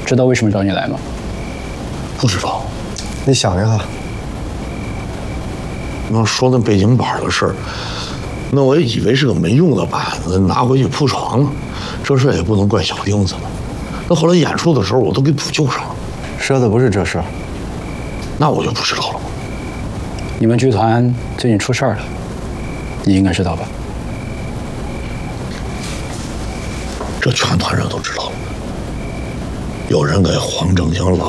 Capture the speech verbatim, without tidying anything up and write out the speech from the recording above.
知道为什么找你来吗？ 不知道。 你想一下， 那说那背景板的事儿，那我也以为是个没用的板子，拿回去铺床了。这事也不能怪小钉子了。那后来演出的时候，我都给补救上了。 说的不是这事儿， 那我就不知道了。 你们剧团最近出事儿了，你应该知道吧？ 这全团人都知道了，有人给黄正英老